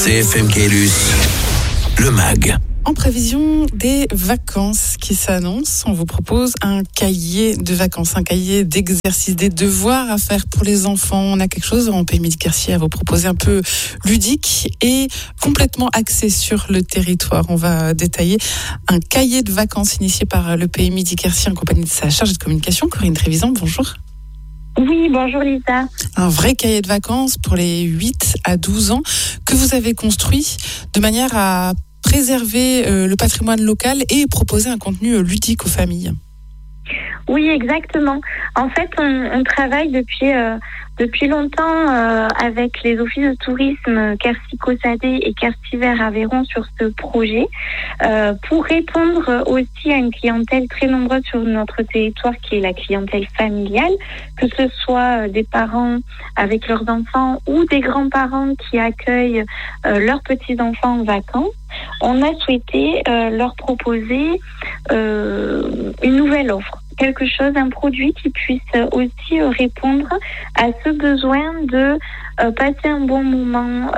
CFM Caylus, le MAG. En prévision des vacances qui s'annoncent, on vous propose un cahier de vacances, un cahier d'exercices, des devoirs à faire pour les enfants. On a quelque chose en Pays Midi-Quercy à vous proposer, un peu ludique et complètement axé sur le territoire. On va détailler un cahier de vacances initié par le Pays Midi-Quercy en compagnie de sa chargée de communication, Corinne Trévisan. Bonjour. Oui, bonjour Lisa. Un vrai cahier de vacances pour les 8 à 12 ans que vous avez construit de manière à préserver le patrimoine local et proposer un contenu ludique aux familles. Oui, exactement. En fait, on travaille depuis longtemps avec les offices de tourisme Quercy-Caussade et Quercy-Vers-Aveyron sur ce projet pour répondre aussi à une clientèle très nombreuse sur notre territoire qui est la clientèle familiale, que ce soit des parents avec leurs enfants ou des grands-parents qui accueillent leurs petits-enfants en vacances. On a souhaité leur proposer une nouvelle offre. Quelque chose, un produit qui puisse aussi répondre à ce besoin de passer un bon moment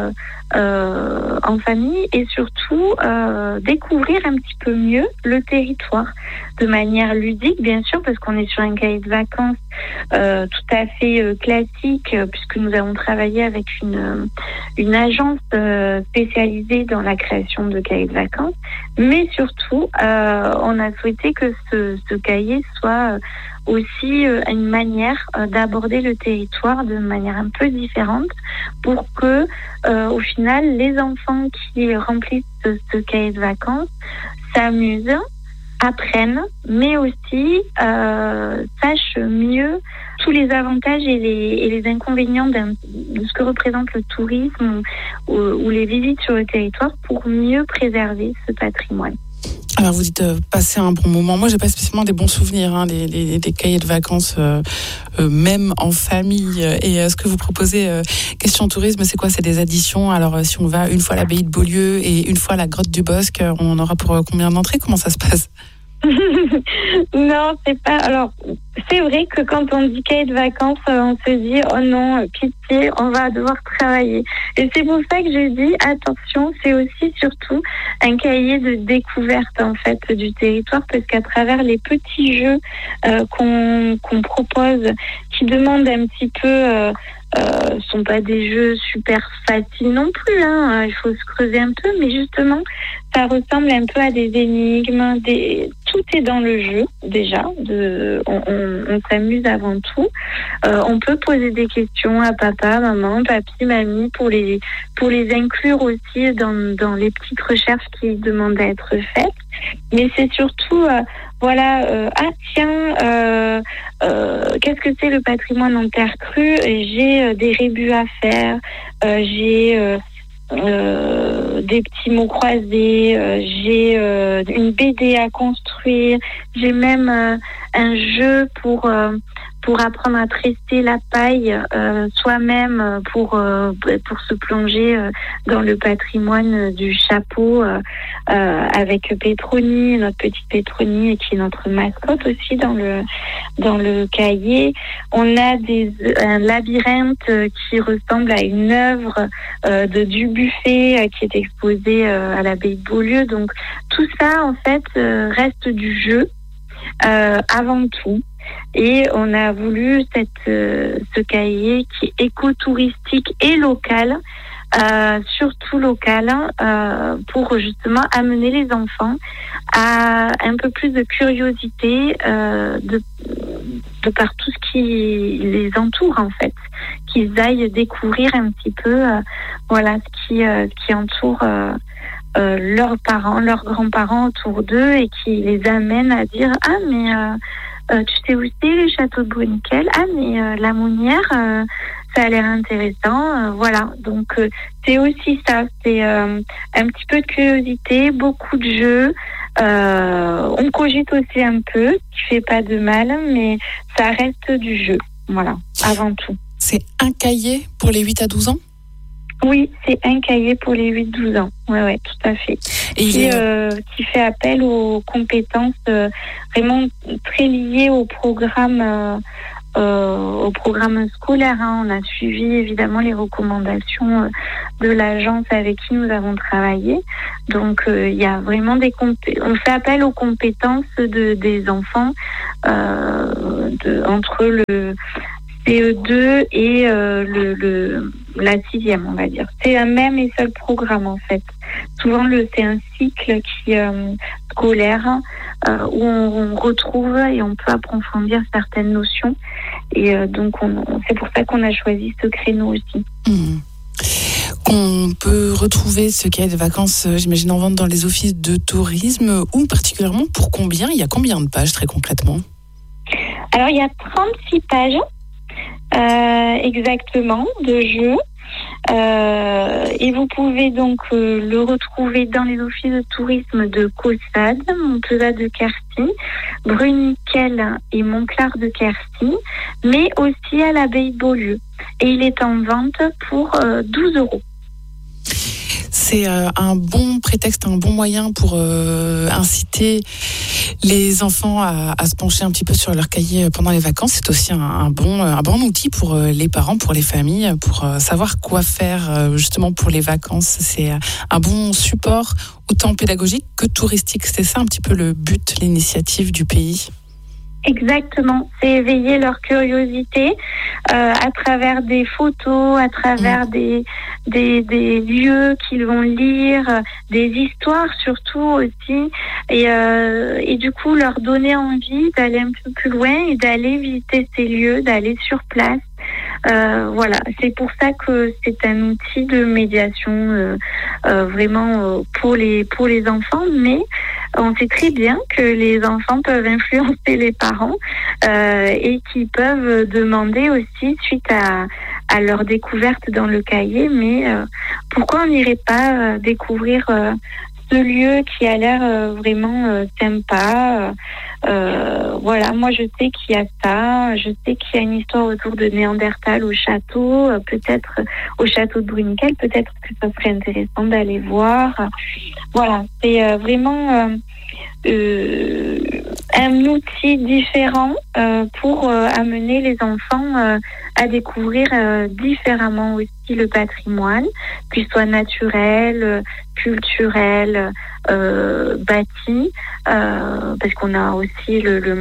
en famille et surtout découvrir un petit peu mieux le territoire de manière ludique, bien sûr, parce qu'on est sur un cahier de vacances tout à fait classique, puisque nous avons travaillé avec une agence spécialisée dans la création de cahiers de vacances, mais surtout on a souhaité que ce cahier soit aussi une manière d'aborder le territoire de manière un peu différente pour que au final les enfants qui remplissent ce cahier de vacances s'amusent, apprennent, mais aussi sachent mieux tous les avantages et les inconvénients de ce que représente le tourisme ou les visites sur le territoire pour mieux préserver ce patrimoine. Alors vous dites passer un bon moment. Moi j'ai pas spécialement des bons souvenirs des cahiers de vacances même en famille. Et ce que vous proposez question tourisme, c'est quoi? C'est des additions. Alors si on va une fois à l'abbaye de Beaulieu et une fois à la grotte du Bosc, on en aura pour combien d'entrées? Comment ça se passe? Non, c'est pas. Alors, c'est vrai que quand on dit cahier de vacances, on se dit oh non, pitié, on va devoir travailler. Et c'est pour ça que je dis attention, c'est aussi surtout un cahier de découverte en fait du territoire, parce qu'à travers les petits jeux qu'on propose, qui demandent un petit peu. Sont pas des jeux super faciles non plus, il faut se creuser un peu, mais justement ça ressemble un peu à des énigmes, tout est dans le jeu déjà, on s'amuse avant tout, on peut poser des questions à papa, maman, papy, mamie pour les inclure aussi dans les petites recherches qui demandent à être faites, mais c'est surtout qu'est-ce que c'est le patrimoine en terre crue? J'ai des rébus à faire, j'ai des petits mots croisés, j'ai une BD à construire, j'ai même un jeu pour apprendre à tresser la paille soi-même pour se plonger dans le patrimoine du chapeau avec Pétronie, notre petite Pétronie qui est notre mascotte aussi dans le cahier. On a un labyrinthe qui ressemble à une œuvre de Dubuffet qui est exposée à l'abbaye de Beaulieu. Donc tout ça en fait reste du jeu avant tout. Et on a voulu ce cahier qui est écotouristique et local, surtout local, pour justement amener les enfants à un peu plus de curiosité de par tout ce qui les entoure en fait, qu'ils aillent découvrir un petit peu ce qui entoure leurs parents, leurs grands-parents autour d'eux et qui les amène à dire ah mais tu sais où c'est le château de Bruniquel? Ah mais la Mounière, ça a l'air intéressant. Voilà, donc c'est aussi ça, c'est un petit peu de curiosité, beaucoup de jeux. On cogite aussi un peu, ce qui fait pas de mal, mais ça reste du jeu. Voilà, avant tout. C'est un cahier pour les 8 à 12 ans? Oui, c'est un cahier pour les 8-12 ans. Oui, tout à fait. Et qui fait appel aux compétences vraiment très liées au programme au programme scolaire. On a suivi évidemment les recommandations de l'agence avec qui nous avons travaillé. Donc il y a vraiment on fait appel aux compétences des enfants entre le CE2 et la 6e, on va dire. C'est un même et seul programme en fait. Souvent c'est un cycle scolaire où on retrouve et on peut approfondir certaines notions. Et donc c'est pour ça qu'on a choisi ce créneau aussi. On peut retrouver ce cahier de vacances, j'imagine, en vente dans les offices de tourisme, ou particulièrement pour combien ? Il y a combien de pages très concrètement ? Alors il y a 36 pages exactement de jeux. Et vous pouvez donc le retrouver dans les offices de tourisme de Caussade, Montpellier de Quercy, Bruniquel et Montclar de Quercy, mais aussi à l'abbaye de Beaulieu. Et il est en vente pour 12 €. C'est un bon prétexte, un bon moyen pour inciter les enfants à se pencher un petit peu sur leur cahier pendant les vacances. C'est aussi un bon outil pour les parents, pour les familles, pour savoir quoi faire justement pour les vacances. C'est un bon support autant pédagogique que touristique. C'est ça un petit peu le but, l'initiative du pays. Exactement, c'est éveiller leur curiosité à travers des photos, à travers des lieux qu'ils vont lire, des histoires surtout aussi, et du coup leur donner envie d'aller un peu plus loin et d'aller visiter ces lieux, d'aller sur place. Voilà, c'est pour ça que c'est un outil de médiation vraiment pour les enfants, mais on sait très bien que les enfants peuvent influencer les parents et qu'ils peuvent demander aussi, suite à leur découverte dans le cahier, mais pourquoi on n'irait pas découvrir ce lieu qui a l'air vraiment sympa. Voilà, moi je sais qu'il y a ça, je sais qu'il y a une histoire autour de Néandertal au château, peut-être au château de Bruniquel, peut-être que ça serait intéressant d'aller voir. Voilà, c'est vraiment un outil différent pour amener les enfants à découvrir différemment aussi le patrimoine, qu'il soit naturel, culturel, bâti, parce qu'on a aussi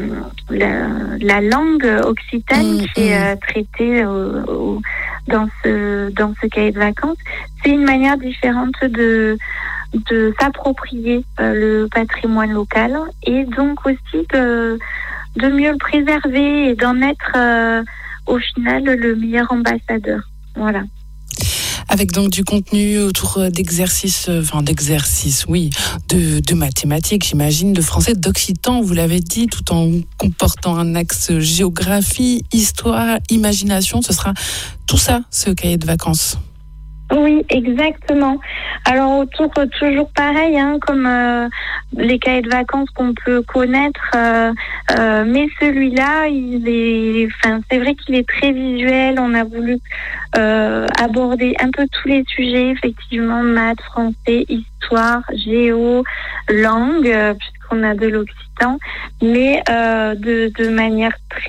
la langue occitane qui est traitée dans ce cahier de vacances. C'est une manière différente de s'approprier le patrimoine local et donc aussi de mieux le préserver et d'en être au final le meilleur ambassadeur. Voilà. Avec donc du contenu autour d'exercices, oui, de mathématiques, j'imagine, de français, d'occitan, vous l'avez dit, tout en comportant un axe géographie, histoire, imagination. Ce sera tout ça, ce cahier de vacances. Oui, exactement. Alors autour, toujours pareil, comme les cahiers de vacances qu'on peut connaître, mais celui-là, c'est vrai qu'il est très visuel. On a voulu aborder un peu tous les sujets, effectivement, maths, français, histoire, géo, langue, puisqu'on a de l'occitan, mais de manière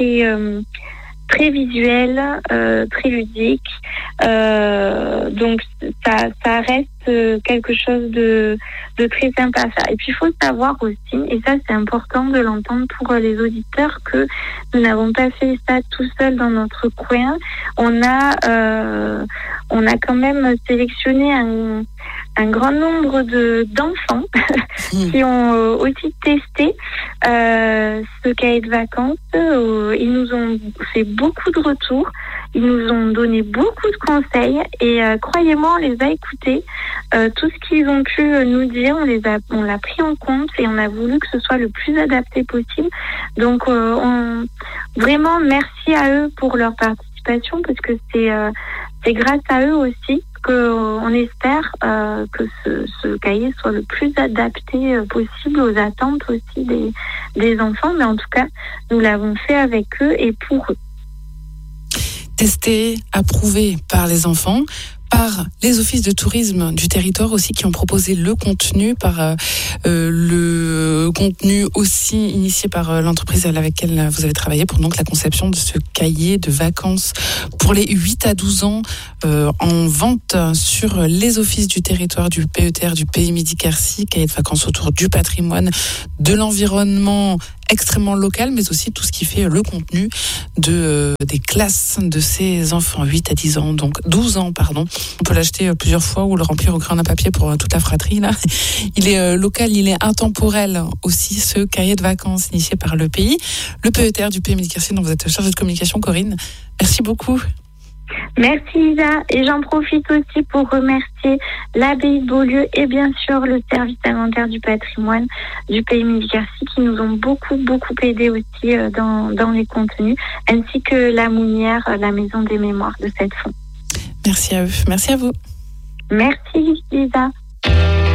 très visuelle, très ludique. Donc ça reste quelque chose de très sympa à faire. Et puis il faut savoir aussi, et ça c'est important de l'entendre pour les auditeurs, que nous n'avons pas fait ça tout seul dans notre coin. On a quand même sélectionné un grand nombre d'enfants qui ont aussi testé ce cahier de vacances. Ils nous ont fait beaucoup de retours, ils nous ont donné beaucoup de conseils et croyez-moi, on les a écoutés. Tout ce qu'ils ont pu nous dire, on l'a pris en compte et on a voulu que ce soit le plus adapté possible. Donc vraiment merci à eux pour leur participation, parce que c'est grâce à eux aussi qu'on espère que ce cahier soit le plus adapté possible aux attentes aussi des enfants, mais en tout cas nous l'avons fait avec eux et pour eux. Testé, approuvé par les enfants, par les offices de tourisme du territoire aussi qui ont proposé le contenu par le contenu aussi initié par l'entreprise avec laquelle vous avez travaillé pour donc la conception de ce cahier de vacances pour les 8 à 12 ans en vente sur les offices du territoire du PETR du Pays Midi-Quercy, cahier de vacances autour du patrimoine, de l'environnement extrêmement local, mais aussi tout ce qui fait le contenu des classes de ces enfants, 8 à 10 ans, donc 12 ans, pardon. On peut l'acheter plusieurs fois ou le remplir au crayon à papier pour toute la fratrie, là. Il est local, il est intemporel aussi, ce cahier de vacances initié par le pays, le PETR du Pays Midi-Quercy, dont vous êtes chargée de communication, Corinne. Merci beaucoup. Merci Lisa, et j'en profite aussi pour remercier l'abbaye de Beaulieu et bien sûr le service inventaire du patrimoine du Pays Midi-Quercy qui nous ont beaucoup aidé aussi dans les contenus, ainsi que la Mounière, la maison des mémoires de cette fond. Merci à eux, merci à vous. Merci Lisa.